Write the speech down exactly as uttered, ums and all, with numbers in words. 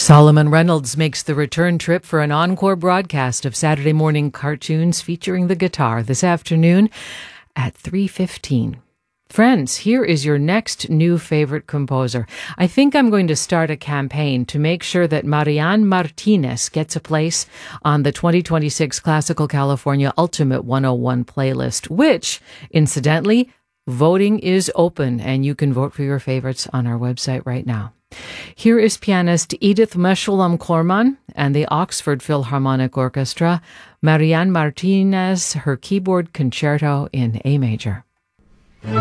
Solomon Reynolds makes the return trip for an encore broadcast of Saturday morning cartoons featuring the guitar this afternoon at three fifteen. Friends, here is your next new favorite composer. I think I'm going to start a campaign to make sure that Marian Martinez gets a place on the twenty twenty-six Classical California Ultimate one oh one playlist, which, incidentally, voting is open, and you can vote for your favorites on our website right now. Here is pianist Edith Meshulam Korman and the Oxford Philharmonic Orchestra, Marian Martinez, her keyboard concerto in A major.